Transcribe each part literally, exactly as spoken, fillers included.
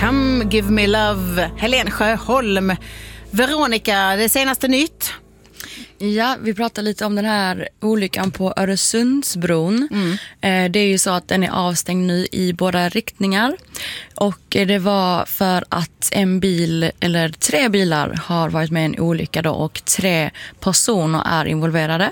Come Give Me Love, Helen Sjöholm. Veronica, det senaste nytt? Ja, vi pratar lite om den här olyckan på Öresundsbron. Mm. Eh, det är ju så att den är avstängd nu i båda riktningar. Och det var för att en bil, eller tre bilar har varit med i en olycka då, och tre personer är involverade.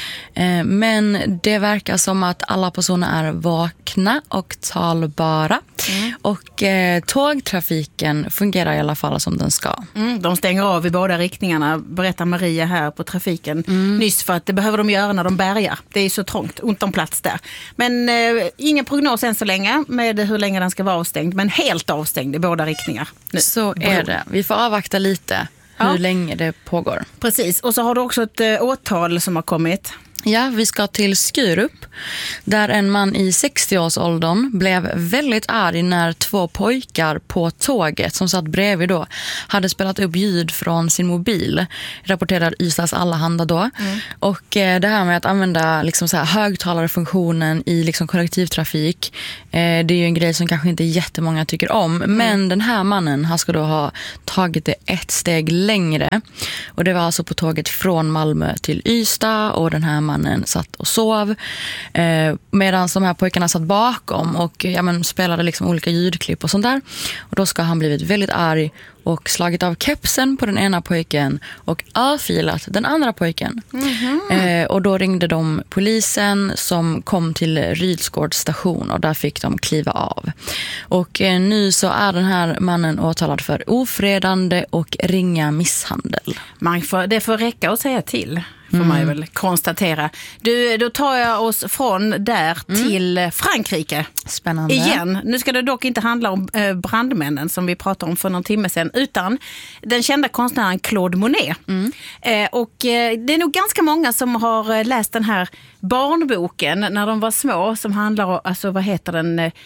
Eh, men det verkar som att alla personer är vakna och talbara. Mm. Och eh, tågtrafiken fungerar i alla fall som den ska. Mm, de stänger av i båda riktningarna, berättar Maria här på trafiken mm. nyss, för att det behöver de göra när de bärgar. Det är så trångt, ont om plats där. Men eh, ingen prognos än så länge med hur länge den ska vara avstängd, men helt avstängd i båda riktningar. Nu. Så är det. Vi får avvakta lite hur ja. länge det pågår. Precis, och så har du också ett eh, åtal som har kommit. Ja, vi ska till Skurup där en man i sextio-årsåldern blev väldigt arg när två pojkar på tåget som satt bredvid då hade spelat upp ljud från sin mobil, rapporterar Ystads Allehanda då. Mm. Och eh, det här med att använda liksom så här högtalarfunktionen i liksom kollektivtrafik, eh, det är ju en grej som kanske inte jättemånga tycker om. Mm. Men den här mannen, han ska då ha tagit det ett steg längre. Och det var alltså på tåget från Malmö till Ystad, och den här mannen satt och sov eh, medan de här pojkarna satt bakom och ja, men, spelade liksom olika ljudklipp och sånt där. Och då ska han blivit väldigt arg och slagit av kepsen på den ena pojken och avfilat den andra pojken. Mm-hmm. Eh, och då ringde de polisen som kom till Rydsgårds station, och där fick de kliva av. Och eh, nu så är den här mannen åtalad för ofredande och ringa misshandel. Man får, det får räcka att säga till. Får mm. man ju väl konstatera. Du, då tar jag oss från där mm. till Frankrike. Spännande. Igen. Nu ska det dock inte handla om eh, brandmännen som vi pratade om för någon timme sedan, utan den kända konstnären Claude Monet. Mm. Eh, och eh, det är nog ganska många som har läst den här barnboken när de var små, som handlar om, alltså vad heter den, eh,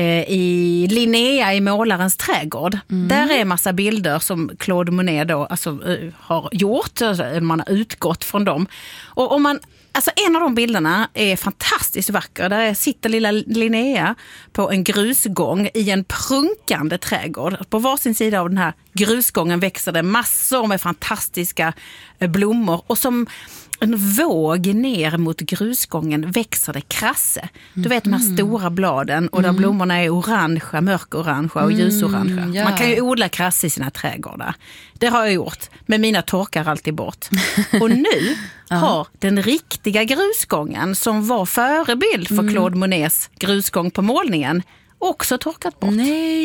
i Linnea i Målarens trädgård. Mm. Där är massa bilder som Claude Monet då alltså, eh, har gjort, alltså, man har utgått från dem. Och om man, alltså en av de bilderna är fantastiskt vacker. Där sitter lilla Linnea på en grusgång i en prunkande trädgård. På varsin sida av den här grusgången växer det massor med fantastiska blommor, och som en våg ner mot grusgången växer det krasse. Du vet de här stora bladen, och där mm. blommorna är orangea, mörkorangea och ljusorangea. Mm, yeah. Man kan ju odla krasse i sina trädgårdar. Det har jag gjort, men mina torkar alltid bort. Och nu har den riktiga grusgången, som var förebild för mm. Claude Monets grusgång på målningen, också torkat bort.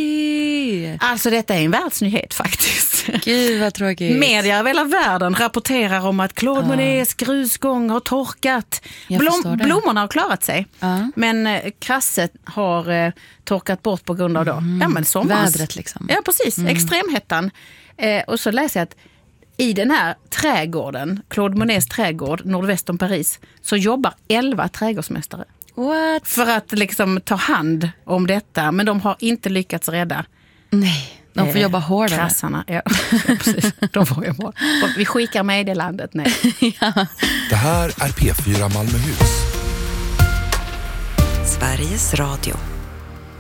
Nej! Alltså detta är en världsnyhet faktiskt. Gud vad tråkigt. Media över hela världen rapporterar om att Claude uh. Monets grusgång har torkat. Blom, blommorna har klarat sig. Uh. Men eh, krasset har eh, torkat bort på grund av då. Mm. Ja, men sommars. Vädret liksom. Ja, precis. Mm. Extremhettan. Eh, och så läser jag att i den här trädgården, Claude Monets trädgård, nordväst om Paris, så jobbar elva trädgårdsmästare. What? För att liksom ta hand om detta, men de har inte lyckats rädda. Nej, de får eh, jobba hårdare. Krassarna, ja, precis. De får jobba. Vi skickar meddelandet, nej. Ja. Det här är P fyra Malmöhus. Sveriges Radio.